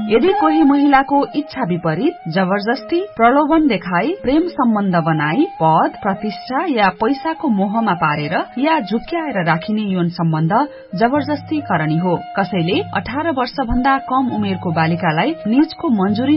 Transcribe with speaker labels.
Speaker 1: यदि कोही महिलाको इच्छा विपरीत जबरजस्ती प्रलोभन देखाई प्रेम सम्बन्ध बनाई पद प्रतिष्ठा या पैसाको मोहमा पारेर या झुक्क्याएर राखिने यौन सम्बन्ध जबरजस्ती करनी हो। कसैले 18 वर्ष भन्दा कम उमेरको बालिकालाई निजको मञ्जुरी